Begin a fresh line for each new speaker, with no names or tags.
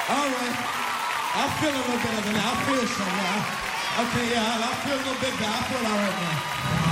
All right. I feel a little better now. I feel some now. Okay, yeah, I feel a little bit better. I feel all right now.